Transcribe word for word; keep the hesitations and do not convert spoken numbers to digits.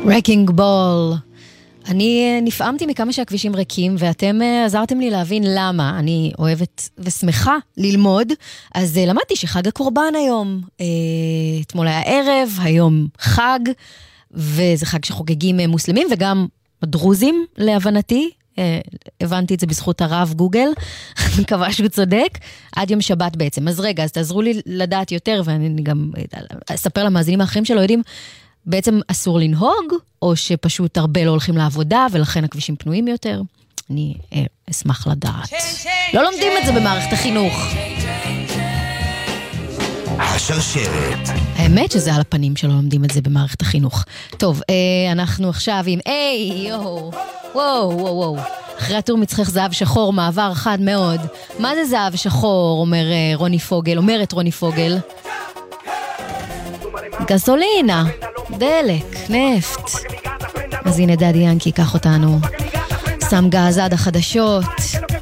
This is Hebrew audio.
Wrecking Ball. אני נפעמתי מכמה שהכבישים ריקים, ואתם עזרתם לי להבין למה. אני אוהבת ושמחה ללמוד, אז למדתי שחג הקורבן היום. אתמול היה ערב, היום חג, וזה חג שחוגגים מוסלמים, וגם דרוזים להבנתי. הבנתי את זה בזכות הרב גוגל, אני מקווה שהוא צודק, עד יום שבת בעצם. אז רגע, אז תעזרו לי לדעת יותר, ואני גם אספר למאזינים האחרים שלא יודעים, בעצם אסור לנהוג, או שפשוט הרבה לא הולכים לעבודה, ולכן הכבישים פנויים יותר. אני אה, אשמח לדעת. לא לומדים את זה במערכת החינוך. השרשרת. האמת שזה על הפנים שלא לומדים את זה במערכת החינוך. טוב, אה, אנחנו עכשיו עם, היי, יו, וואו, וואו, וואו. אחרי הטור מצחך זהב שחור, מעבר חד מאוד. מה זה זהב שחור, אומר אה, רוני פוגל, אומרת רוני פוגל? גסולינה, דלק, נפט. אז הנה דדי ינקי, קח אותנו. שם גז עד החדשות.